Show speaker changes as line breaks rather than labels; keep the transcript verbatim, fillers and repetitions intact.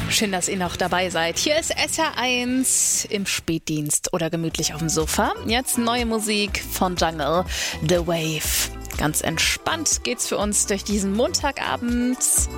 Schön, dass ihr noch dabei seid. Hier ist S R eins im Spätdienst oder gemütlich auf dem Sofa. Jetzt neue Musik von Jungle, The Wave. Ganz entspannt geht's für uns durch diesen Montagabend.